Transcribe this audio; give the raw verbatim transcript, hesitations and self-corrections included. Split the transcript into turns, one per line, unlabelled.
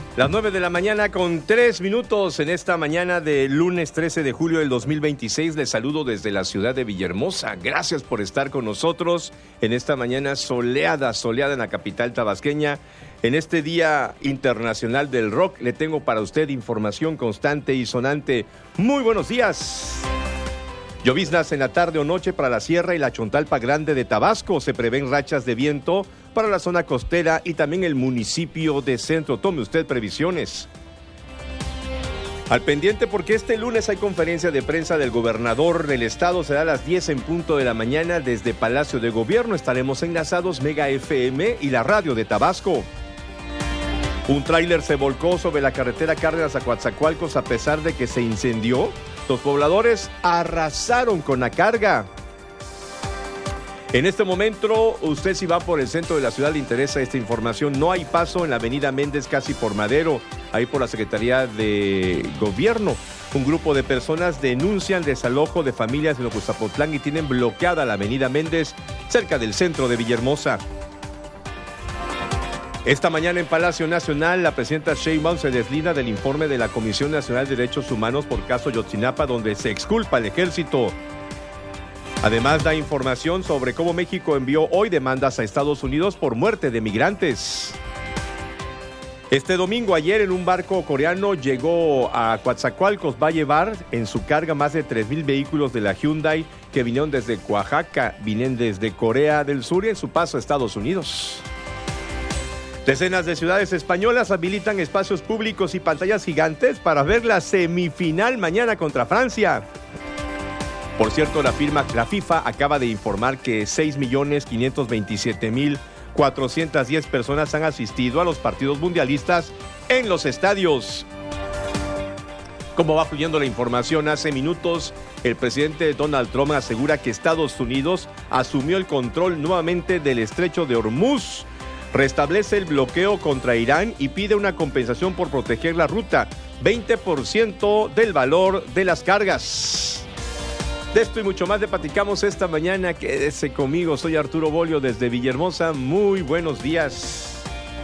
Las nueve de la mañana con tres minutos en esta mañana de lunes trece de julio del dos mil veintiséis. Les saludo desde la ciudad de Villahermosa. Gracias por estar con nosotros en esta mañana soleada, soleada en la capital tabasqueña. En este Día Internacional del Rock le tengo para usted información constante y sonante. Muy buenos días. Lloviznas en la tarde o noche para la Sierra y la Chontalpa Grande de Tabasco. Se prevén rachas de viento para la zona costera y también el municipio de Centro. Tome usted previsiones. Al pendiente porque este lunes hay conferencia de prensa del gobernador del estado. Será a las diez en punto de la mañana desde Palacio de Gobierno. Estaremos enlazados Mega F M y la radio de Tabasco. Un tráiler se volcó sobre la carretera Cárdenas a Coatzacoalcos a pesar de que se incendió. Los pobladores arrasaron con la carga. En este momento, usted si va por el centro de la ciudad le interesa esta información. No hay paso en la avenida Méndez casi por Madero, ahí por la Secretaría de Gobierno. Un grupo de personas denuncian desalojo de familias en Ocozapotlán y tienen bloqueada la avenida Méndez cerca del centro de Villahermosa. Esta mañana en Palacio Nacional, la presidenta Sheinbaum se deslinda del informe de la Comisión Nacional de Derechos Humanos por caso Yotzinapa, donde se exculpa al ejército. Además, da información sobre cómo México envió hoy demandas a Estados Unidos por muerte de migrantes. Este domingo, ayer, en un barco coreano llegó a Coatzacoalcos. Va a llevar en su carga más de tres mil vehículos de la Hyundai que vinieron desde Oaxaca, vienen desde Corea del Sur y en su paso a Estados Unidos. Decenas de ciudades españolas habilitan espacios públicos y pantallas gigantes para ver la semifinal mañana contra Francia. Por cierto, la firma, la FIFA acaba de informar que seis millones quinientos veintisiete mil cuatrocientas diez personas han asistido a los partidos mundialistas en los estadios. ¿Cómo va fluyendo la información? Hace minutos, el presidente Donald Trump asegura que Estados Unidos asumió el control nuevamente del estrecho de Hormuz. Restablece el bloqueo contra Irán y pide una compensación por proteger la ruta, veinte por ciento del valor de las cargas. De esto y mucho más le platicamos esta mañana. Quédese conmigo, soy Arturo Bolio desde Villahermosa. Muy buenos días.